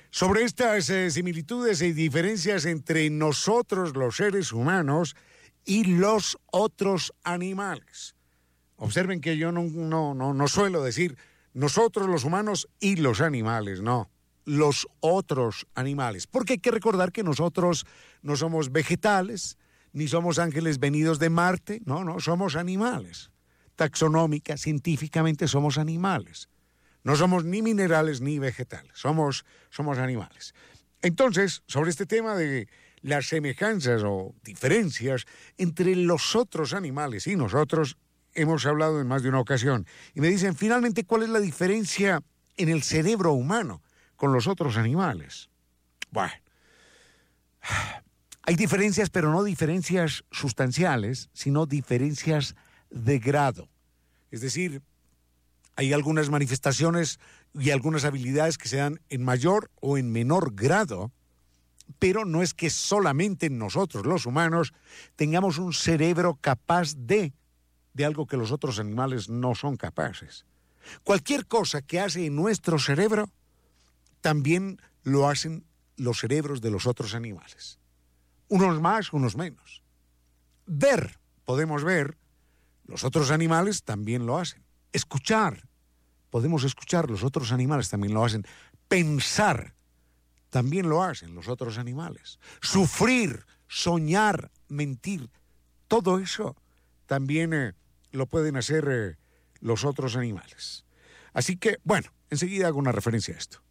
sobre estas similitudes y diferencias entre nosotros, los seres humanos, y los otros animales. Observen que yo no suelo decir nosotros los humanos y los animales, no. Los otros animales. Porque hay que recordar que nosotros no somos vegetales, ni somos ángeles venidos de Marte, no, somos animales. Taxonómica, científicamente somos animales. No somos ni minerales ni vegetales, somos animales. Entonces, sobre este tema de las semejanzas o diferencias entre los otros animales y nosotros, hemos hablado en más de una ocasión. Y me dicen, finalmente, ¿cuál es la diferencia en el cerebro humano con los otros animales? Bueno, hay diferencias, pero no diferencias sustanciales, sino diferencias de grado. Es decir, hay algunas manifestaciones y algunas habilidades que se dan en mayor o en menor grado, pero no es que solamente nosotros, los humanos, tengamos un cerebro capaz de algo que los otros animales no son capaces. Cualquier cosa que hace en nuestro cerebro, también lo hacen los cerebros de los otros animales. Unos más, unos menos. Podemos ver, los otros animales también lo hacen. Escuchar, podemos escuchar, los otros animales también lo hacen. Pensar, también lo hacen los otros animales. Sufrir, soñar, mentir, todo eso también lo pueden hacer los otros animales. Así que, bueno, enseguida hago una referencia a esto.